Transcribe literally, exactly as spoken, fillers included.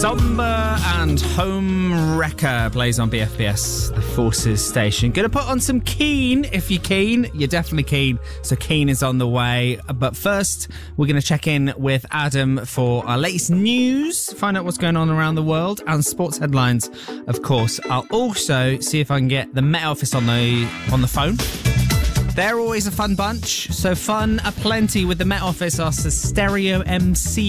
Somber and Home Wrecker plays on B F B S, the Forces station. Gonna put on some Keane. If you're keen, you're definitely keen. So Keane is on the way. But first, we're gonna check in with Adam for our latest news, find out what's going on around the world, and sports headlines, of course. I'll also see if I can get the Met Office on the on the phone. They're always a fun bunch, so fun aplenty with the Met Office. Our Stereo M C